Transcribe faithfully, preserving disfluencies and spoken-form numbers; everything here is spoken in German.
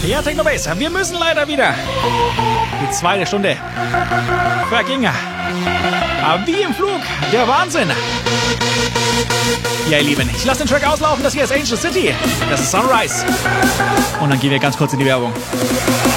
Ja, Technobase, wir müssen leider wieder. Die zweite Stunde verging. Aber wie im Flug, der Wahnsinn. Ja, ihr Lieben, ich lasse den Track auslaufen. Das hier ist Angel City. Das ist Sunrise. Und dann gehen wir ganz kurz in die Werbung.